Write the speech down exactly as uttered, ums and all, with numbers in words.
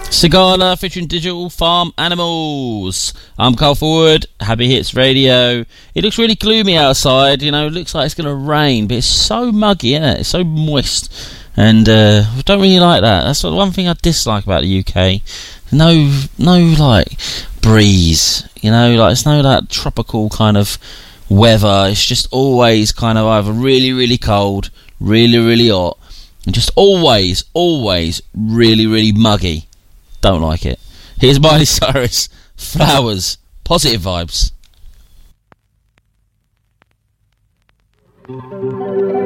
Cigala featuring Digital Farm Animals. I'm Carl Forward, Happy Hits Radio. It looks really gloomy outside, you know, it looks like it's going to rain, but it's so muggy, isn't it? It's so moist. And uh, I don't really like that. That's the one thing I dislike about the U K. No, no, like, breeze, you know, like, it's no, that tropical kind of weather. It's just always kind of either really, really cold, really, really hot, and just always, always really, really muggy. Don't like it. Here's Miley Cyrus, Flowers, positive vibes.